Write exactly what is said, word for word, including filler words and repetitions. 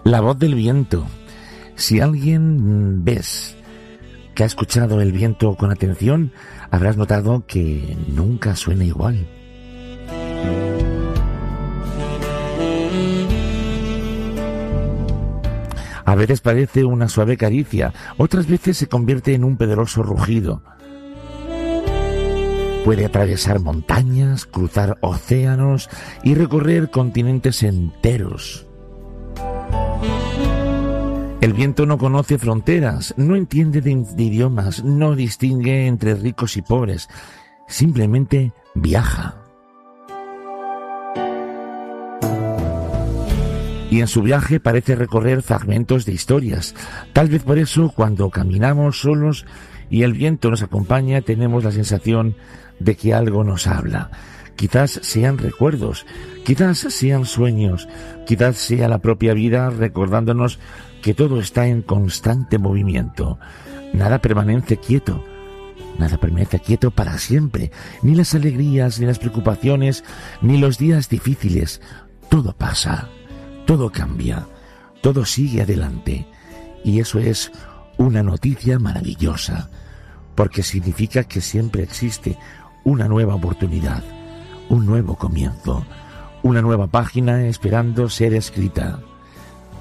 La voz del viento. Si alguien ves que ha escuchado el viento con atención, habrás notado que nunca suena igual. A veces parece una suave caricia, otras veces se convierte en un poderoso rugido. Puede atravesar montañas, cruzar océanos y recorrer continentes enteros. El viento no conoce fronteras, no entiende de, de idiomas, no distingue entre ricos y pobres, simplemente viaja. Y en su viaje parece recorrer fragmentos de historias. Tal vez por eso, cuando caminamos solos y el viento nos acompaña, tenemos la sensación de que algo nos habla. Quizás sean recuerdos, quizás sean sueños, quizás sea la propia vida recordándonos que todo está en constante movimiento. Nada permanece quieto, nada permanece quieto para siempre, ni las alegrías, ni las preocupaciones, ni los días difíciles. Todo pasa, todo cambia, todo sigue adelante. Y eso es una noticia maravillosa, porque significa que siempre existe una nueva oportunidad, un nuevo comienzo, una nueva página esperando ser escrita.